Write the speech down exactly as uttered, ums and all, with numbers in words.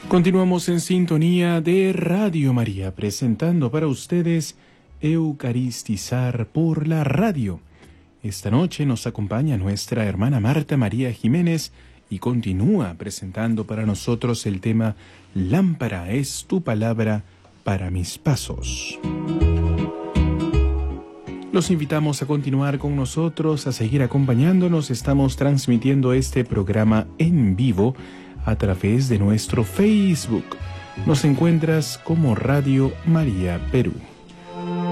Continuamos en sintonía de Radio María, presentando para ustedes Eucaristizar por la Radio. Esta noche nos acompaña nuestra hermana Marta María Jiménez y continúa presentando para nosotros el tema Lámpara es tu palabra para mis pasos. Los invitamos a continuar con nosotros, a seguir acompañándonos. Estamos transmitiendo este programa en vivo a través de nuestro Facebook. Nos encuentras como Radio María Perú.